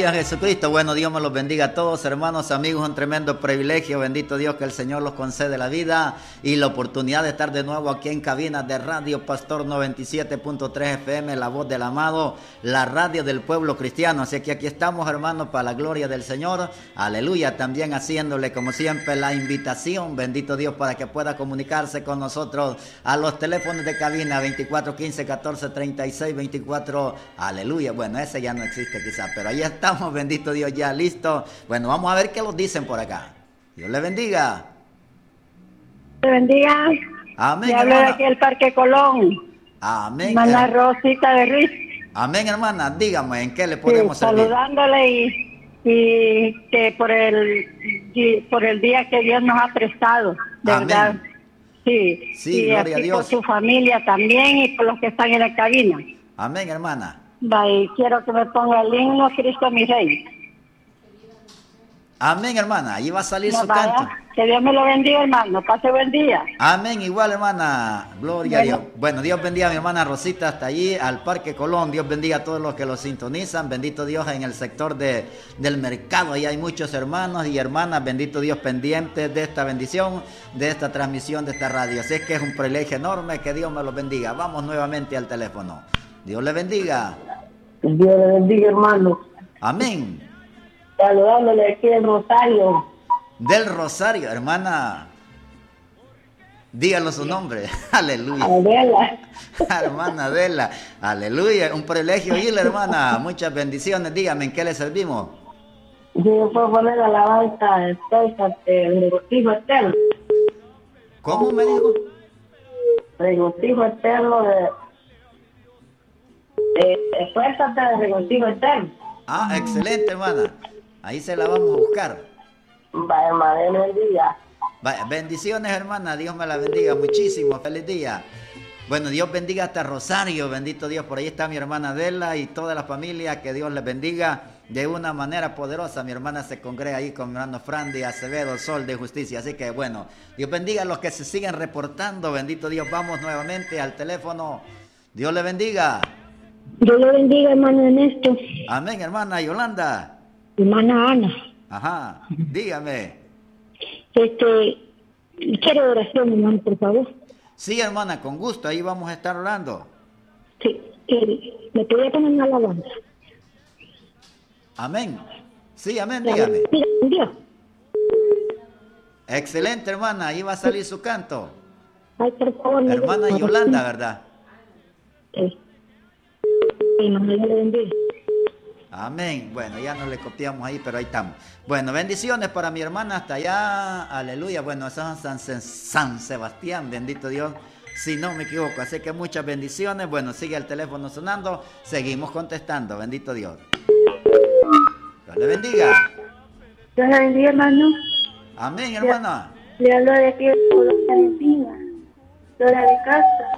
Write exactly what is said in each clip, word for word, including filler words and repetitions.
Gloria a Jesucristo. Bueno, Dios me los bendiga a todos, hermanos, amigos. Un tremendo privilegio. Bendito Dios que el Señor los concede la vida y la oportunidad de estar de nuevo aquí en cabina de Radio Pastor noventa y siete punto tres F M, la voz del amado, la radio del pueblo cristiano. Así que aquí estamos, hermanos, para la gloria del Señor. Aleluya. También haciéndole, como siempre, la invitación, bendito Dios, para que pueda comunicarse con nosotros a los teléfonos de cabina veinticuatro quince catorce treinta y seis veinticuatro. Aleluya. Bueno, ese ya no existe quizás, pero ahí estamos, bendito Dios, ya listo. Bueno, vamos a ver qué nos dicen por acá. Dios le bendiga. Te bendiga. Amén. Le hablo de aquí del Parque Colón. Amén. Hermana Rosita de Ruiz. Amén, hermana. Dígame, ¿en qué le podemos sí, servir? Saludándole y, y que por el y por el día que Dios nos ha prestado, de Amén. verdad. Sí, sí, y gloria a Dios. Por su familia también y por los que están en la cabina. Amén, hermana. Va, y quiero que me ponga el himno Cristo mi Rey. Amén, hermana. Ahí va a salir no su vaya. canto. Que Dios me lo bendiga, hermano. Pase buen día. Amén, igual, hermana. Gloria bueno. a Dios. Bueno, Dios bendiga a mi hermana Rosita hasta allí, al Parque Colón. Dios bendiga a todos los que lo sintonizan. Bendito Dios en el sector de, del mercado. Ahí hay muchos hermanos y hermanas. Bendito Dios pendientes de esta bendición, de esta transmisión de esta radio. Así es que es un privilegio enorme. Que Dios me lo bendiga. Vamos nuevamente al teléfono. Dios le bendiga. Dios le bendiga, hermano. Amén. Saludándole aquí del Rosario. Del Rosario, hermana. Dígalo su nombre. Aleluya. Adela. Hermana Adela. Aleluya. Un privilegio oírle, hermana. Muchas bendiciones. Dígame, ¿en qué le servimos? Yo puedo poner alabanza, estoy el regocijo eterno. ¿Cómo me dijo? Regocijo eterno de... de esfuérzate de regocijo eterno. Ah, excelente, hermana. Ahí se la vamos a buscar. Vaya, madre, buen día. Vaya, bendiciones, hermana. Dios me la bendiga muchísimo. Feliz día. Bueno, Dios bendiga hasta Rosario. Bendito Dios. Por ahí está mi hermana Adela y toda la familia. Que Dios les bendiga de una manera poderosa. Mi hermana se congrega ahí con mi hermano Frandy Acevedo, Sol de Justicia. Así que bueno, Dios bendiga a los que se siguen reportando. Bendito Dios. Vamos nuevamente al teléfono. Dios le bendiga. Dios le bendiga, hermano Ernesto. Amén, hermana Yolanda. Hermana Ana. Ajá, dígame. Este, quiero oración, hermano, por favor. Sí, hermana, con gusto, ahí vamos a estar orando. Sí, eh, me podría poner una alabanza. Amén. Sí, amén, dígame. Dios. Excelente, hermana, ahí va a salir su canto. Ay, por favor. Hermana Yolanda, ¿verdad? Sí. Hermano, Dios le bendiga. Amén. Bueno, ya no le copiamos ahí, pero ahí estamos. Bueno, bendiciones para mi hermana hasta allá. Aleluya. Bueno, eso es San, San Sebastián, bendito Dios, si no me equivoco. Así que muchas bendiciones. Bueno, sigue el teléfono sonando. Seguimos contestando. Bendito Dios. Dios le bendiga. Dios le bendiga, hermano. Amén, hermana. Le hablo de aquí de Argentina. Dora de casa.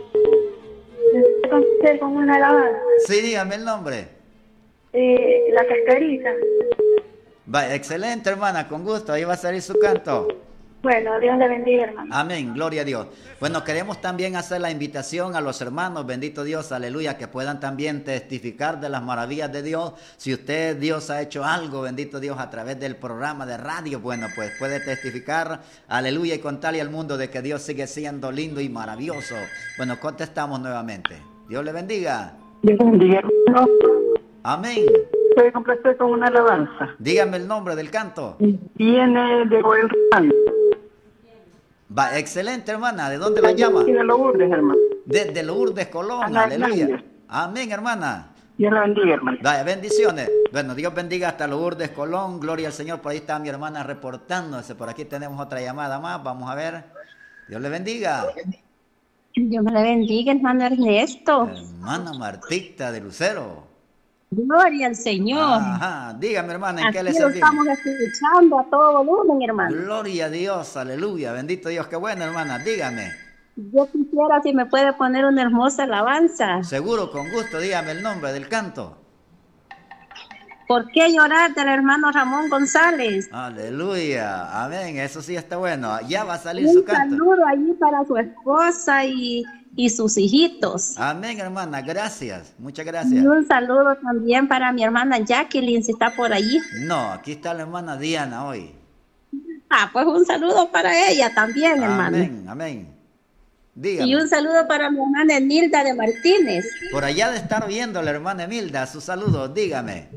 ¿Usted con una alabanza? Sí, dígame el nombre. Eh, la cascarita. Va, excelente, hermana, con gusto. Ahí va a salir su canto. Bueno, Dios le bendiga, hermano. Amén, gloria a Dios. Bueno, queremos también hacer la invitación a los hermanos, bendito Dios, aleluya, que puedan también testificar de las maravillas de Dios. Si usted, Dios, ha hecho algo, bendito Dios, a través del programa de radio, bueno, pues puede testificar, aleluya, y contarle al mundo de que Dios sigue siendo lindo y maravilloso. Bueno, contestamos nuevamente. Dios le bendiga. Dios le bendiga, hermano. Amén. Puede complacer con una alabanza. Dígame el nombre del canto. Viene de Joel Rand. Va, excelente, hermana. ¿De dónde la llama? Y de Lourdes, hermano. Desde Lourdes, Colón. Ana Aleluya. Hernández. Amén, hermana. Dios la bendiga, hermano. Vaya, bendiciones. Bueno, Dios bendiga hasta Lourdes, Colón. Gloria al Señor. Por ahí está mi hermana reportándose. Por aquí tenemos otra llamada más. Vamos a ver. Dios le bendiga. Dios me la bendiga, hermano Ernesto. Hermana Martita de Lucero. Gloria al Señor. Ajá. Dígame, hermana, ¿en Aquí qué le lo servimos? estamos escuchando a todo volumen, hermano. Gloria a Dios, aleluya. Bendito Dios. Qué bueno, hermana. Dígame. Yo quisiera si me puede poner una hermosa alabanza. Seguro, con gusto. Dígame el nombre del canto. ¿Por qué llorar del hermano Ramón González? Aleluya, amén, eso sí está bueno. Ya va a salir Un su canto. saludo allí para su esposa y, y sus hijitos. Amén, hermana, gracias, muchas Y gracias. un saludo también para mi hermana Jacqueline, si está por allí. No, aquí está la hermana Diana hoy. Ah, pues un saludo para ella también, hermano. Amén, amén. Y Dígame. un saludo para mi hermana Emilda de Martínez. Por allá de estar viendo la hermana Emilda, sus saludos, dígame.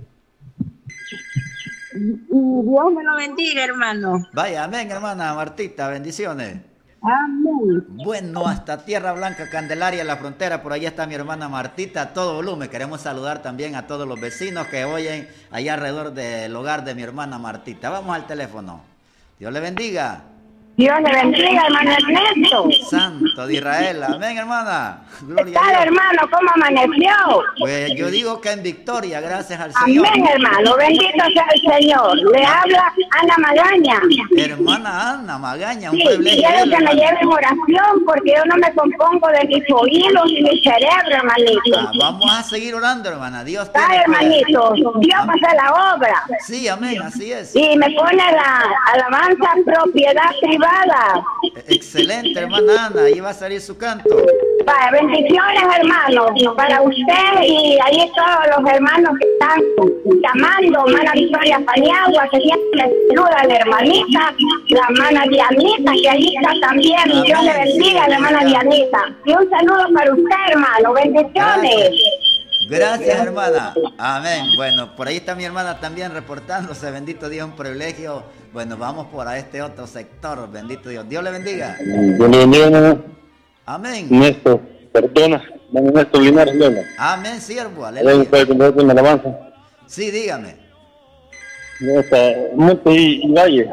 Y Dios me lo bendiga, hermano. Vaya, amén, hermana Martita, bendiciones. Amén. Bueno, hasta Tierra Blanca, Candelaria, la frontera, por allá está mi hermana Martita, a todo volumen. Queremos saludar también a todos los vecinos que oyen allá alrededor del hogar de mi hermana Martita. Vamos al teléfono. Dios le bendiga. Dios le bendiga, hermano Ernesto. Santo de Israel, amén, hermana. ¿Qué Gloria a tal, Dios. hermano? ¿Cómo amaneció? Pues yo digo que en victoria, gracias al Señor. Amén, hermano. Bendito sea el Señor. Le habla Ana Magaña. Hermana Ana Magaña, un Sí, privilegio. quiero que me hermana. lleven oración porque yo no me compongo de mis oídos y mi cerebro, hermanito. Ah, vamos a seguir orando, hermana. Dios tiene Ay, poder. hermanito, Dios hace la obra. Sí, amén, así es. Y me pone la alabanza propiedad privada. Excelente, hermana Ana. Ahí va a salir su canto. Vaya, bendiciones, hermano, para usted y ahí todos los hermanos que están llamando, hermana Victoria Paniagua, que siempre le saluda a la hermanita, la hermana Dianita, que ahí está también, y Dios le bendiga a la hermana Dianita. Y un saludo para usted, hermano, bendiciones. Gracias, hermana. Amén. Bueno, por ahí está mi hermana también reportándose. Bendito Dios, un privilegio. Bueno, vamos por a este otro sector. Bendito Dios. Dios le bendiga. Dios le bendiga, hermano. Amén. Néstor, perdona, hermano Néstor Linares, Lola. Amén, siervo. Alguien Aleluya. puede conversar en alabanza. Sí, dígame. Está Montes y, y Valle.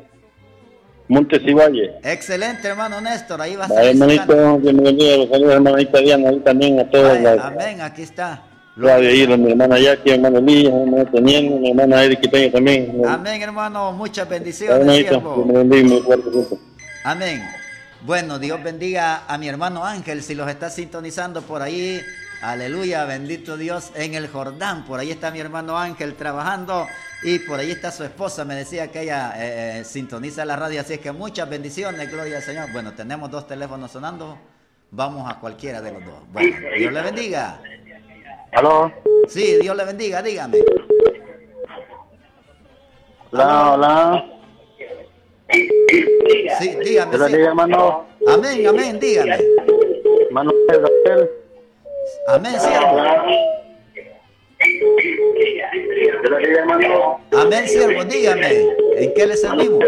Montes y Valle. Excelente, hermano Néstor. Ahí va a Vaya, salir su hermanito, canto. Dios me bendiga. Los saludos, hermanita Diana, ahí también a todas Vaya, las. amén, aquí está. Radio ahí, mi hermana Jackie, mi hermano Elías, mi hermano Teniendo, mi hermana Eric Peña también. Amén, hermano. Muchas Vaya, bendiciones, hermanito, Dios siervo. me bendiga, mi cuarto punto. Amén. Bueno, Dios bendiga a mi hermano Ángel, si los está sintonizando por ahí. Aleluya, bendito Dios, en el Jordán. Por ahí está mi hermano Ángel trabajando y por ahí está su esposa. Me decía que ella eh, eh, sintoniza la radio, así es que muchas bendiciones, gloria al Señor. Bueno, tenemos dos teléfonos sonando. Vamos a cualquiera de los dos. Bueno, Dios le bendiga. ¿Aló? Sí, Dios le bendiga, dígame. Hola, hola. Sí, dígame. Dios le Sí. bendiga, hermano. Amén, amén, dígame. Hermano Gabriel. Amén, siervo. Dios le bendiga, hermano. Amén, siervo, dígame. ¿En qué le servimos?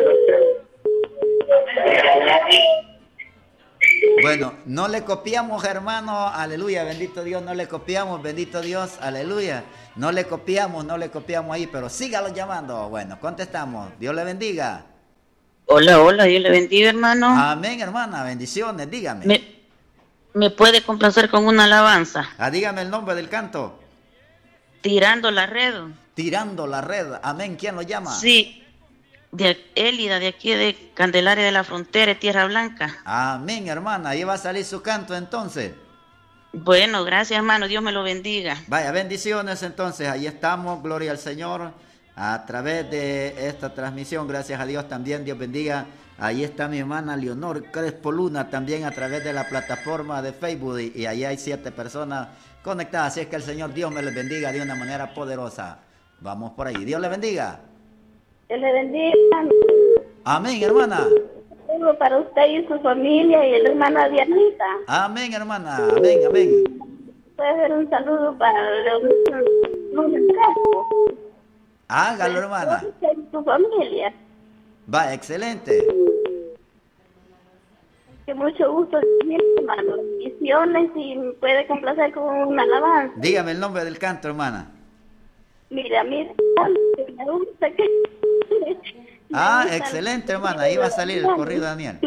Bueno, no le copiamos, hermano, aleluya, bendito Dios, no le copiamos, bendito Dios, aleluya. No le copiamos, no le copiamos ahí, pero sígalo llamando. Bueno, contestamos. Dios le bendiga. Hola, hola, Dios le bendiga, hermano. Amén, hermana, bendiciones, dígame. ¿Me, me puede complacer con una alabanza? Ah, dígame el nombre del canto. Tirando la red. Tirando la red. Amén, ¿quién lo llama? Sí, de Élida, de aquí de Candelaria de la Frontera, Tierra Blanca. Amén, hermana, ahí va a salir su canto entonces. Bueno, gracias, hermano, Dios me lo bendiga. Vaya, bendiciones entonces, ahí estamos, gloria al Señor, a través de esta transmisión, gracias a Dios también, Dios bendiga. Ahí está mi hermana Leonor Crespo Luna, también a través de la plataforma de Facebook, y, y ahí hay siete personas conectadas, así es que el Señor Dios me les bendiga de una manera poderosa. Vamos por ahí, Dios les bendiga. Dios le bendiga. Amén, hermana. Un saludo para usted y su familia y la hermana Dianita. Amén, hermana, amén, amén. Puede ser un saludo para los Lunes Crespo. Hágalo, hermana. Usted y su familia. Va, excelente. Que mucho gusto, mi hermano. Bendiciones y me puede complacer con una alabanza. Dígame el nombre del canto, hermana. Mira, mira, me gusta que... Ah, excelente, hermana. Ahí va a salir el corrido de Daniel.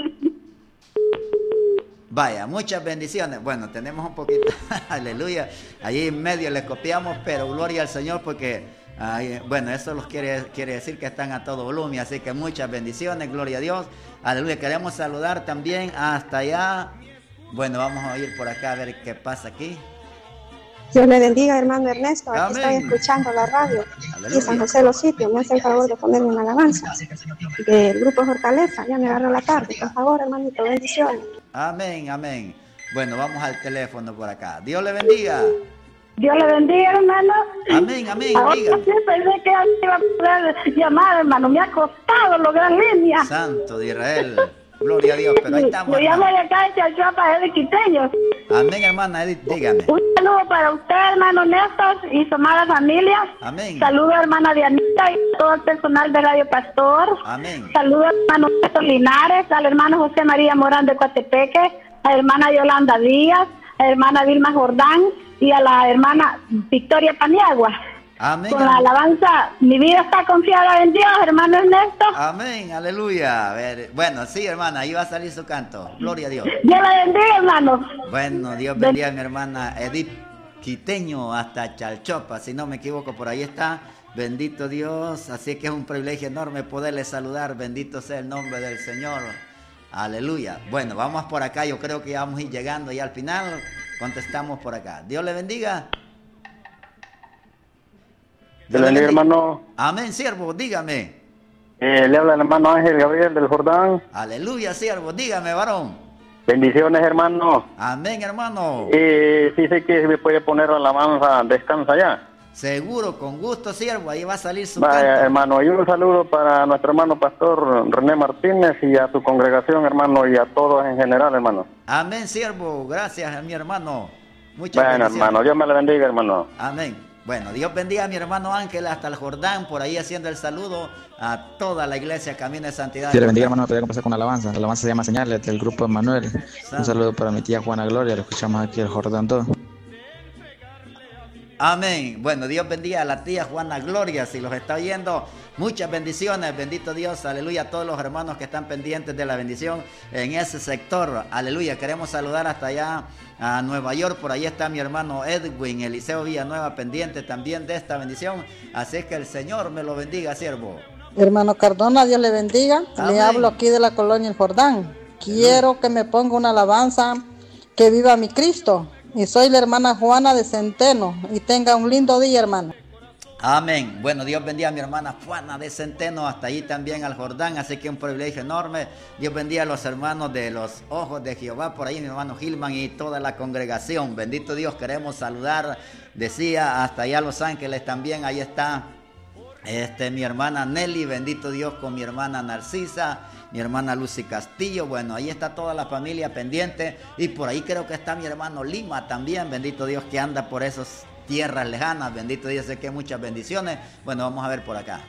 Vaya, muchas bendiciones. Bueno, tenemos un poquito, aleluya. Allí en medio les copiamos, pero gloria al Señor porque, ay, bueno, eso los quiere, quiere decir que están a todo volumen. Así que muchas bendiciones, gloria a Dios. Aleluya. Queremos saludar también hasta allá. Bueno, vamos a ir por acá a ver qué pasa aquí. Dios le bendiga, hermano Ernesto. Aquí Amén. estoy escuchando la radio. Aleluya. Y San José Los Sitios. Me hace el favor de ponerme una alabanza del grupo Fortaleza. Ya me agarró la tarde. Por favor, hermanito, bendiciones. Amén, amén. Bueno, vamos al teléfono por acá. Dios le bendiga. Dios le bendiga, hermano. Amén, amén, Ahora dígame. sí pensé que iba a poder llamar, hermano. Me ha costado lograr línea. Santo de Israel. Gloria a Dios, pero ahí estamos. Yo llamo hermano. de acá de Chalchuapa, Edith Quiteño. Amén, hermana Edith, dígame. Un saludo para usted, hermano Néstor, y su amada familia. Amén. Saludo a hermana Dianita y a todo el personal de Radio Pastor. Amén. Saludo al hermano Néstor Linares, al hermano José María Morán de Coatepeque, a la hermana Yolanda Díaz, a la hermana Vilma Jordán y a la hermana Victoria Paniagua. Amén. Con la alabanza, mi vida está confiada en Dios, hermano Ernesto. Amén, aleluya. A ver, bueno, sí, hermana, ahí va a salir su canto. Gloria a Dios. Dios la bendiga, hermano. Bueno, Dios bendiga a mi hermana Edith Quiteño hasta Chalchopa, si no me equivoco, por ahí está. Bendito Dios, así que es un privilegio enorme poderle saludar. Bendito sea el nombre del Señor. Aleluya. Bueno, vamos por acá, yo creo que ya vamos a ir llegando y al final contestamos por acá. Dios le bendiga. Dios le bendiga, hermano. Amén, siervo, dígame. Eh, le habla el hermano Ángel Gabriel del Jordán. Aleluya, siervo, dígame, varón. Bendiciones, hermano. Amén, hermano. Eh, sí sé que me puede poner la alabanza, descansa ya. Seguro, con gusto, siervo, ahí va a salir su Vaya, canto. hermano, y un saludo para nuestro hermano pastor René Martínez y a su congregación, hermano, y a todos en general, hermano. Amén, siervo, gracias a mi hermano. Muchas Bueno, bendiciones. hermano, Dios me la bendiga, hermano. Amén. Bueno, Dios bendiga a mi hermano Ángel hasta el Jordán, por ahí haciendo el saludo a toda la iglesia Camino de Santidad. Dios le bendiga, hermano. Me podría comenzar con una alabanza. La alabanza se llama Señales, del grupo Emanuel. Un saludo para mi tía Juana Gloria, lo escuchamos aquí el Jordán todo. Amén. Bueno, Dios bendiga a la tía Juana Gloria, si los está oyendo. Muchas bendiciones, bendito Dios, aleluya, a todos los hermanos que están pendientes de la bendición en ese sector, aleluya. Queremos saludar hasta allá a Nueva York, por ahí está mi hermano Edwin Eliseo Villanueva, pendiente también de esta bendición. Así que el Señor me lo bendiga, siervo. Hermano Cardona, Dios le bendiga. Amén. Le hablo aquí de la colonia El Jordán. Quiero que me ponga una alabanza, que viva mi Cristo. Y soy la hermana Juana de Centeno. Y tenga un lindo día, hermano. Amén. Bueno, Dios bendiga a mi hermana Juana de Centeno, hasta allí también al Jordán, así que un privilegio enorme. Dios bendiga a los hermanos de los Ojos de Jehová, por ahí mi hermano Gilman y toda la congregación. Bendito Dios, queremos saludar, decía, hasta allá a Los Ángeles también, ahí está este, mi hermana Nelly, bendito Dios, con mi hermana Narcisa, mi hermana Lucy Castillo. Bueno, ahí está toda la familia pendiente, y por ahí creo que está mi hermano Lima también, bendito Dios, que anda por esos tierras lejanas, bendito Dios, sé que muchas bendiciones. Bueno, vamos a ver por acá.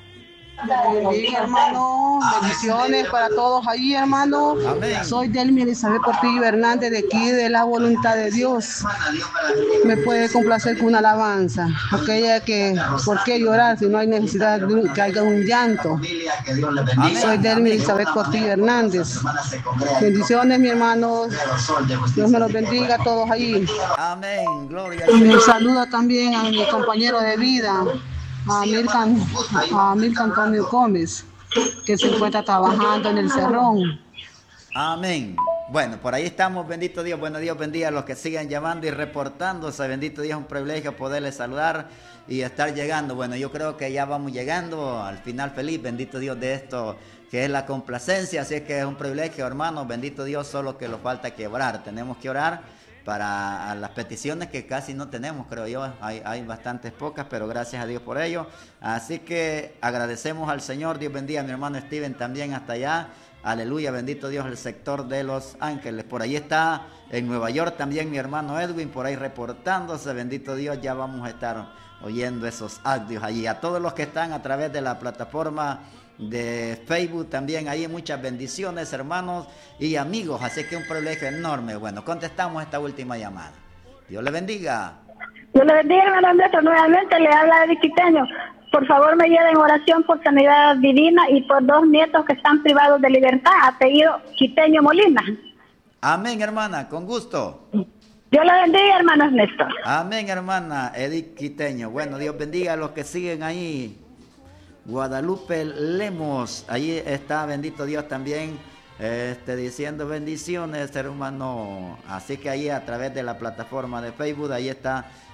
Sí, hermano, bendiciones para todos ahí, hermano. Amén. Soy Delmi Elizabeth Portillo Hernández, de aquí, de la voluntad de Dios. Me puede complacer con una alabanza, aquella que, ¿por qué llorar si no hay necesidad de un- que haya un llanto? Amén. Soy Delmi Elizabeth Portillo Hernández. Bendiciones, mi hermano. Dios me los bendiga a todos ahí. Amén, gloria Y al me Señor. saluda también a mi compañero de vida, a Milton, a Milton Antonio Gómez, que se encuentra trabajando en el Cerrón. Amén. Bueno, por ahí estamos, bendito Dios. Bueno, Dios bendiga a los que sigan llamando y reportándose. Bendito Dios, es un privilegio poderles saludar y estar llegando. Bueno, yo creo que ya vamos llegando al final feliz. Bendito Dios de esto, que es la complacencia. Así es que es un privilegio, hermanos. Bendito Dios, solo que nos falta que orar. Tenemos que orar para las peticiones que casi no tenemos, creo yo. Hay, hay bastantes pocas, pero gracias a Dios por ello. Así que agradecemos al Señor. Dios bendiga a mi hermano Steven también hasta allá. Aleluya, bendito Dios, el sector de Los Ángeles. Por ahí está en Nueva York también mi hermano Edwin, por ahí reportándose. Bendito Dios, ya vamos a estar oyendo esos audios allí. A todos los que están a través de la plataforma de Facebook también, ahí muchas bendiciones, hermanos y amigos. Así que un privilegio enorme. Bueno, contestamos esta última llamada. Dios le bendiga. Dios le bendiga, hermano Néstor. Nuevamente le habla Edith Quiteño. Por favor, me lleven en oración por sanidad divina y por dos nietos que están privados de libertad, apellido Quiteño Molina. Amén, hermana, con gusto. Dios le bendiga, hermano Néstor. Amén, hermana Edith Quiteño. Bueno, Dios bendiga a los que siguen ahí. Guadalupe Lemos, ahí está, bendito Dios también, este, diciendo bendiciones, hermano. Así que ahí a través de la plataforma de Facebook, ahí está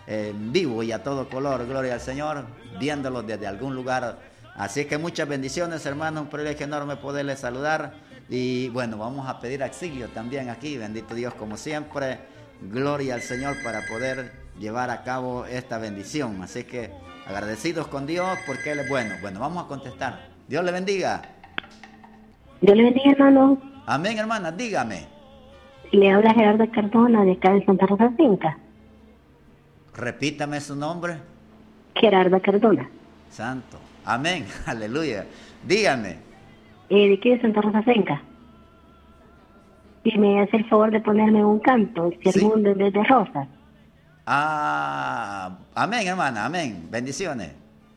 en vivo y a todo color, gloria al Señor, viéndolos desde algún lugar. Así que muchas bendiciones, hermanos, un privilegio enorme poderles saludar. Y bueno, vamos a pedir auxilio también aquí, bendito Dios, como siempre, gloria al Señor para poder llevar a cabo esta bendición. Así que agradecidos con Dios porque Él es bueno. Bueno, vamos a contestar. Dios le bendiga. Dios le bendiga, hermano. Amén, hermana, dígame. Le habla Gerardo Cardona de acá de Santa Rosa Finca. Repítame su nombre. Gerardo Cardona. Santo. Amén, aleluya. Dígame. Eh, de aquí de Santa Rosa Finca. Y me hace el favor de ponerme un canto, si el mundo en vez de rosas. Ah, amén, hermana, amén. Bendiciones.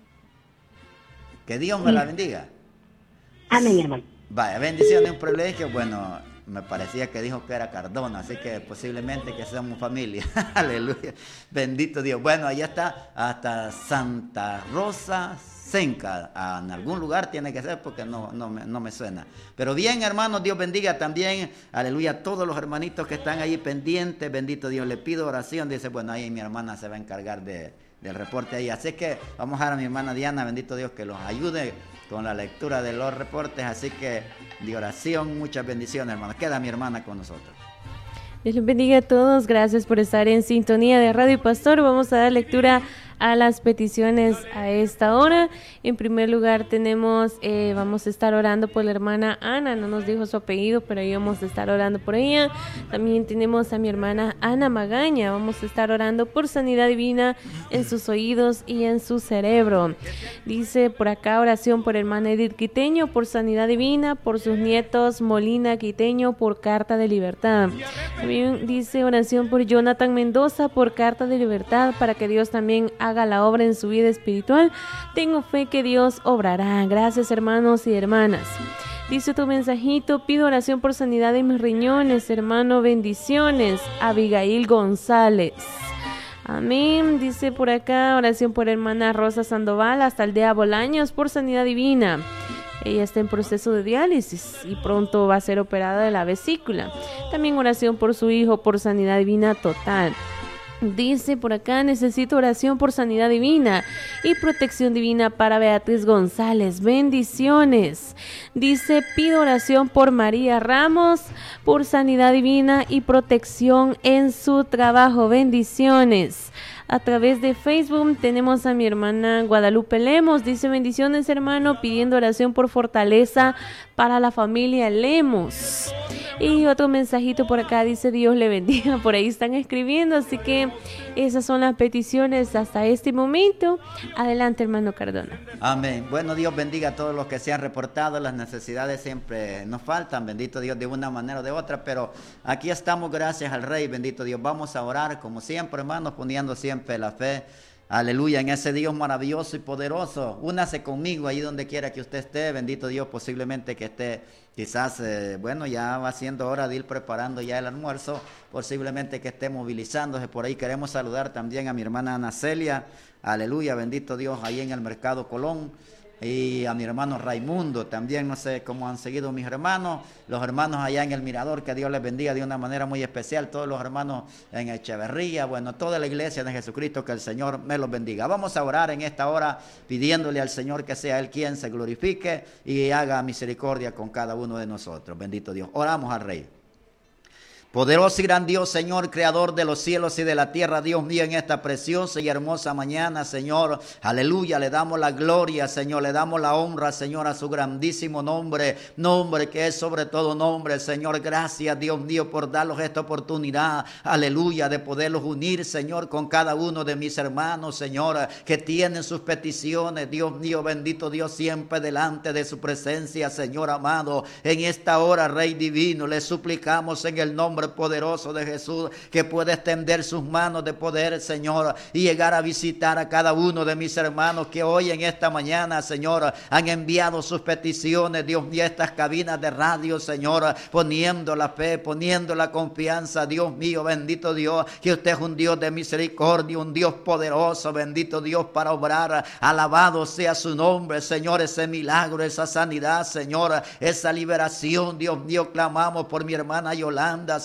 Que Dios me sí. la bendiga. Amén, hermano. Vaya, bendiciones, un privilegio. Bueno, me parecía que dijo que era Cardona, así que posiblemente que seamos familia. Aleluya. Bendito Dios. Bueno, allá está hasta Santa Rosa Finca. Ah, en algún lugar tiene que ser porque no, no, me, no me suena. Pero bien, hermanos, Dios bendiga también, aleluya, a todos los hermanitos que están ahí pendientes. Bendito Dios, le pido oración. Dice, bueno, ahí mi hermana se va a encargar de, del reporte ahí. Así que vamos a dar a mi hermana Diana, bendito Dios, que los ayude con la lectura de los reportes. Así que de oración, muchas bendiciones, hermanos. Queda mi hermana con nosotros. Dios les bendiga a todos. Gracias por estar en sintonía de Radio Pastor. Vamos a dar lectura a las peticiones a esta hora. En primer lugar tenemos, eh, vamos a estar orando por la hermana Ana, no nos dijo su apellido, pero ahí vamos a estar orando por ella. También tenemos a mi hermana Ana Magaña, vamos a estar orando por sanidad divina en sus oídos y en su cerebro. Dice por acá oración por hermana Edith Quiteño, por sanidad divina, por sus nietos Molina Quiteño, por carta de libertad. También dice oración por Jonathan Mendoza, por carta de libertad, para que Dios también haga la obra en su vida espiritual. Tengo fe que Dios obrará. Gracias, hermanos y hermanas. Dice otro mensajito, pido oración por sanidad de mis riñones, hermano, bendiciones. Abigail González. Amén. Dice por acá, oración por hermana Rosa Sandoval, hasta Aldea Bolaños, por sanidad divina. Ella está en proceso de diálisis y pronto va a ser operada de la vesícula. También oración por su hijo, por sanidad divina total. Dice por acá, necesito oración por sanidad divina y protección divina para Beatriz González. Bendiciones. Dice, pido oración por María Ramos, por sanidad divina y protección en su trabajo. Bendiciones. A través de Facebook tenemos a mi hermana Guadalupe Lemos. Dice, bendiciones, hermano, pidiendo oración por fortaleza para la familia Lemos. Y otro mensajito por acá dice, Dios le bendiga. Por ahí están escribiendo, así que esas son las peticiones hasta este momento. Adelante, hermano Cardona. Amén. Bueno, Dios bendiga a todos los que se han reportado. Las necesidades siempre nos faltan, bendito Dios, de una manera o de otra, pero aquí estamos gracias al Rey, bendito Dios. Vamos a orar como siempre, hermanos, poniendo siempre la fe. Aleluya, en ese Dios maravilloso y poderoso. Únase conmigo ahí donde quiera que usted esté, bendito Dios, posiblemente que esté, quizás, eh, bueno, ya va siendo hora de ir preparando ya el almuerzo, posiblemente que esté movilizándose por ahí. Queremos saludar también a mi hermana Ana Celia, aleluya, bendito Dios, ahí en el Mercado Colón. Y a mi hermano Raimundo, también no sé cómo han seguido mis hermanos, los hermanos allá en el Mirador, que Dios les bendiga de una manera muy especial, todos los hermanos en Echeverría, bueno, toda la iglesia de Jesucristo, que el Señor me los bendiga. Vamos a orar en esta hora pidiéndole al Señor que sea Él quien se glorifique y haga misericordia con cada uno de nosotros, bendito Dios. Oramos al Rey. Poderoso y grandioso Señor, creador de los cielos y de la tierra, Dios mío, en esta preciosa y hermosa mañana, Señor, aleluya, le damos la gloria, Señor, le damos la honra, Señor, a su grandísimo nombre, nombre que es sobre todo nombre, Señor. Gracias, Dios mío, por darnos esta oportunidad, aleluya, de poderlos unir, Señor, con cada uno de mis hermanos, Señor, que tienen sus peticiones, Dios mío, bendito Dios, siempre delante de su presencia, Señor amado. En esta hora, Rey divino, le suplicamos en el nombre poderoso de Jesús, que pueda extender sus manos de poder, Señor, y llegar a visitar a cada uno de mis hermanos que hoy en esta mañana, Señor, han enviado sus peticiones, Dios mío, estas cabinas de radio, Señor, poniendo la fe, poniendo la confianza, Dios mío, bendito Dios, que usted es un Dios de misericordia, un Dios poderoso, bendito Dios, para obrar. Alabado sea su nombre, Señor, ese milagro, esa sanidad, Señor, esa liberación, Dios mío, clamamos por mi hermana Yolanda,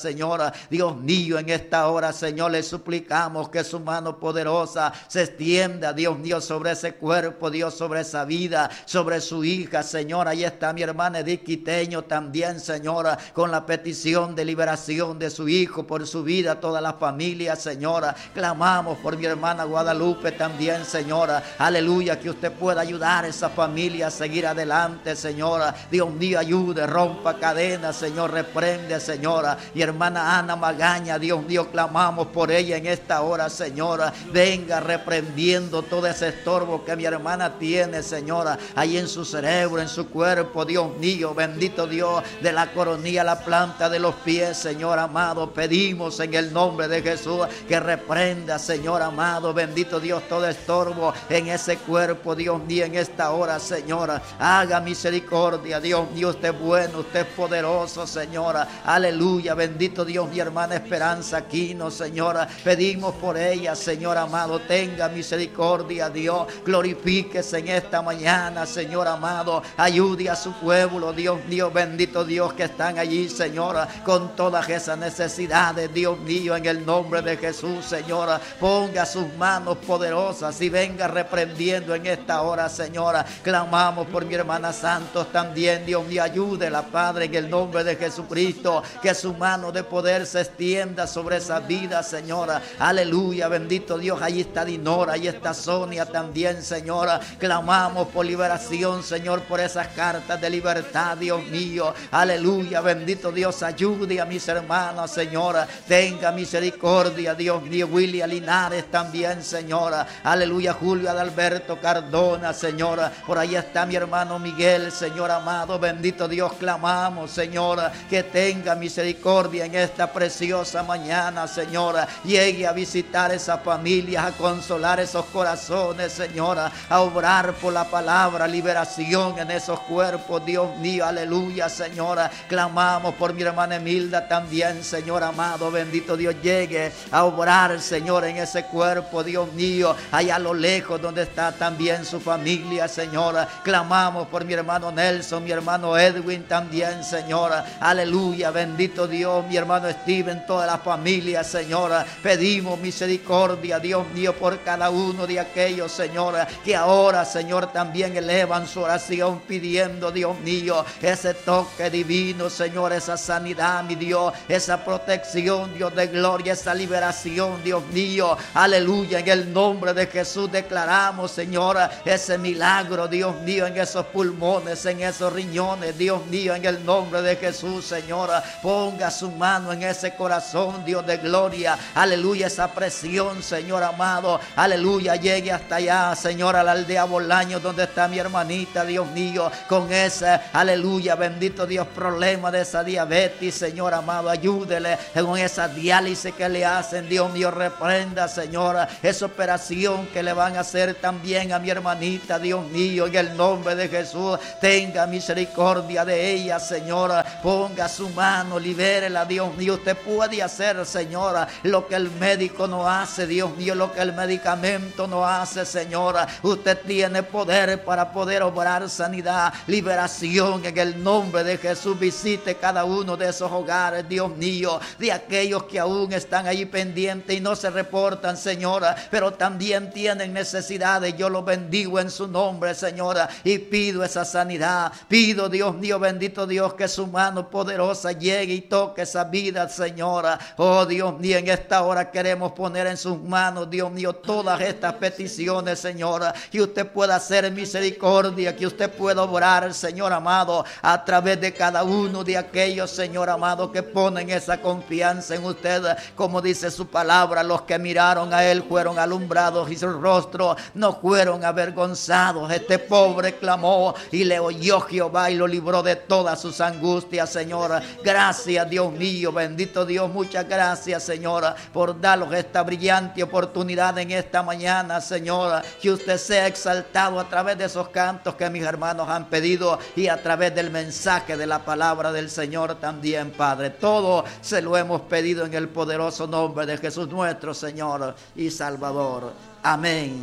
Señora. Dios mío, en esta hora, Señor, le suplicamos que su mano poderosa se extienda, Dios mío, sobre ese cuerpo, Dios, sobre esa vida, sobre su hija, Señor. Ahí está mi hermana Edith Quiteño también, Señora, con la petición de liberación de su hijo, por su vida, toda la familia, Señora. Clamamos por mi hermana Guadalupe también, Señora. Aleluya, que usted pueda ayudar a esa familia a seguir adelante, Señora. Dios mío, ayude, rompa cadenas, Señor, reprende, Señora. Mi hermana Ana Magaña, Dios mío, clamamos por ella en esta hora, Señora. Venga reprendiendo todo ese estorbo que mi hermana tiene, Señora, ahí en su cerebro, en su cuerpo, Dios mío, bendito Dios, de la coronilla a la planta de los pies, Señor amado. Pedimos en el nombre de Jesús que reprenda, Señor amado, bendito Dios, todo estorbo en ese cuerpo, Dios mío, en esta hora, Señora. Haga misericordia, Dios mío, usted es bueno, usted es poderoso, Señora. Aleluya, bendito Dios, mi hermana Esperanza Aquino, Señora. Pedimos por ella, Señor amado, tenga misericordia, Dios. Glorifíquese en esta mañana, Señor amado. Ayude a su pueblo, Dios mío, bendito Dios, que están allí, Señora, con todas esas necesidades, Dios mío, en el nombre de Jesús, Señora. Ponga sus manos poderosas y venga reprendiendo en esta hora, Señora. Clamamos por mi hermana Santos también, Dios mío, ayúdela, Padre, en el nombre de Jesucristo, que su mano de poder se extienda sobre esa vida, Señora. Aleluya, bendito Dios. Allí está Dinora, allí está Sonia también, Señora. Clamamos por liberación, Señor, por esas cartas de libertad, Dios mío. Aleluya, bendito Dios. Ayude a mis hermanos, Señora. Tenga misericordia, Dios mío. William Linares también, Señora. Aleluya, Julio Adalberto Cardona, Señora. Por ahí está mi hermano Miguel, Señor amado. Bendito Dios, clamamos, Señora, que tenga misericordia en esta preciosa mañana, Señora. Llegue a visitar esas familias, a consolar esos corazones, Señora. A obrar por la palabra, liberación en esos cuerpos, Dios mío. Aleluya, Señora. Clamamos por mi hermana Emilda también, Señor amado. Bendito Dios, llegue a obrar, Señor, en ese cuerpo, Dios mío. Allá a lo lejos donde está también su familia, Señora. Clamamos por mi hermano Nelson, mi hermano Edwin también, Señora. Aleluya, bendito Dios, mi hermano Steven, toda la familia, Señora. Pedimos misericordia, Dios mío, por cada uno de aquellos, Señora, que ahora, Señor, también elevan su oración pidiendo, Dios mío, ese toque divino, Señor, esa sanidad, mi Dios, esa protección, Dios de gloria, esa liberación, Dios mío. Aleluya, en el nombre de Jesús declaramos, Señora, ese milagro, Dios mío, en esos pulmones, en esos riñones, Dios mío, en el nombre de Jesús, Señora. Ponga su mano en ese corazón, Dios de gloria. Aleluya, esa presión, Señor amado. Aleluya, llegue hasta allá, Señor, a la aldea Bolaño, donde está mi hermanita, Dios mío, con ese, aleluya, bendito Dios, problema de esa diabetes, Señor amado. Ayúdele con esa diálisis que le hacen, Dios mío. Reprenda, Señora, esa operación que le van a hacer también a mi hermanita, Dios mío, en el nombre de Jesús. Tenga misericordia de ella, Señora. Ponga su mano, libérela, Dios mío. Usted puede hacer, Señora, lo que el médico no hace, Dios mío, lo que el medicamento no hace, Señora. Usted tiene poder para poder obrar sanidad, liberación en el nombre de Jesús. Visite cada uno de esos hogares, Dios mío, de aquellos que aún están ahí pendientes y no se reportan, Señora, pero también tienen necesidades. Yo los bendigo en su nombre, Señora, y pido esa sanidad. Pido, Dios mío, bendito Dios, que su mano poderosa llegue y toque esa vida, Señora. Oh, Dios mío, en esta hora queremos poner en sus manos, Dios mío, todas estas peticiones, Señora, que usted pueda hacer misericordia, que usted pueda obrar, Señor amado, a través de cada uno de aquellos, Señor amado, que ponen esa confianza en usted. Como dice su palabra, los que miraron a él fueron alumbrados y su rostro no fueron avergonzados. Este pobre clamó y le oyó Jehová y lo libró de todas sus angustias, Señora. Gracias, Dios mío, bendito Dios, muchas gracias, Señora, por darnos esta brillante oportunidad en esta mañana, Señora. Que usted sea exaltado a través de esos cantos que mis hermanos han pedido y a través del mensaje de la palabra del Señor también, Padre. Todo se lo hemos pedido en el poderoso nombre de Jesús nuestro Señor y Salvador. Amén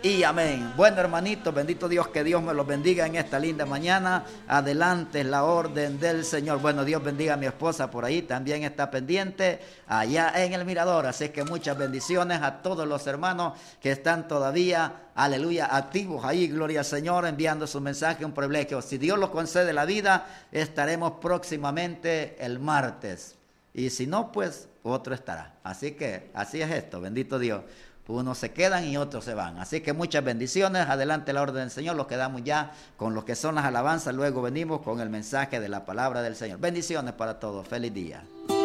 y amén. Bueno, hermanitos, bendito Dios, que Dios me los bendiga en esta linda mañana. Adelante la orden del Señor. Bueno, Dios bendiga a mi esposa por ahí, también está pendiente allá en el mirador. Así que muchas bendiciones a todos los hermanos que están todavía, aleluya, activos ahí, gloria al Señor, enviando su mensaje, un privilegio. Si Dios los concede la vida, estaremos próximamente el martes. Y si no, pues otro estará. Así que así es esto, bendito Dios. Unos se quedan y otros se van. Así que muchas bendiciones. Adelante la orden del Señor. Los quedamos ya con lo que son las alabanzas. Luego venimos con el mensaje de la palabra del Señor. Bendiciones para todos. Feliz día.